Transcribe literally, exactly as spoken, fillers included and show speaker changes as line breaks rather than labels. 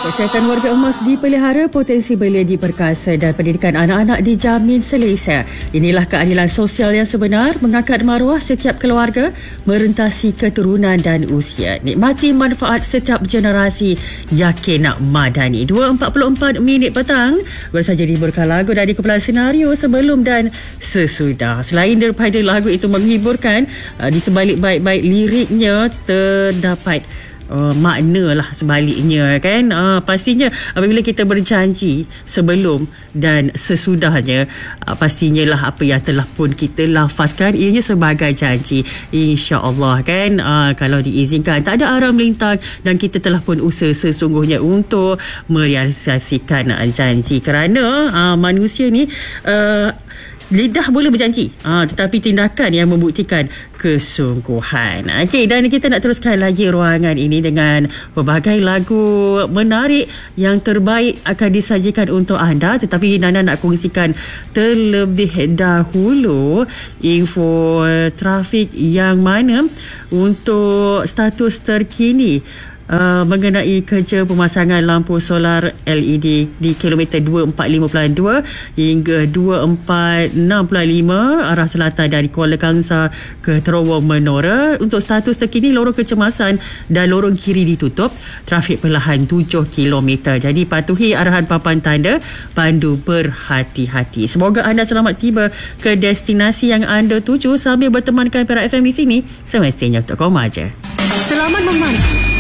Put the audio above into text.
Kesihatan warga emas dipelihara, potensi belia diperkasa dan pendidikan anak-anak dijamin selesa. Inilah keadilan sosial yang sebenar, mengangkat maruah setiap keluarga, merentasi keturunan dan usia. Nikmati manfaat setiap generasi, yakin nak madani. dua empat puluh empat minit petang, baru saja dihiburkan lagu dari kumpulan senario sebelum dan sesudah. Selain daripada lagu itu menghiburkan, di sebalik baik-baik liriknya terdapat Uh, makna lah sebaliknya kan. Uh, pastinya apabila kita berjanji sebelum dan sesudahnya, uh, pastinya lah apa yang telah pun kita lafazkan ianya sebagai janji, insya-Allah kan. Uh, kalau diizinkan, tak ada arah melintang dan kita telah pun usaha sesungguhnya untuk merealisasikan uh, janji. Kerana uh, manusia ni uh, lidah boleh berjanji, ha, tetapi tindakan yang membuktikan kesungguhan. Okey, dan kita nak teruskan lagi ruangan ini dengan pelbagai lagu menarik yang terbaik akan disajikan untuk anda. Tetapi Nana nak kongsikan terlebih dahulu info trafik yang mana untuk status terkini Uh, mengenai kerja pemasangan lampu solar L E D di kilometer dua empat lima titik dua hingga dua empat enam titik lima arah selatan dari Kuala Kangsar ke Terowong Menora. Untuk status terkini, lorong kecemasan dan lorong kiri ditutup, trafik perlahan tujuh kilometer. Jadi patuhi arahan papan tanda pandu berhati-hati. Semoga anda selamat tiba ke destinasi yang anda tuju sambil bertemankan Perak F M di sini semestinya untuk kau maja.
Selamat memandu.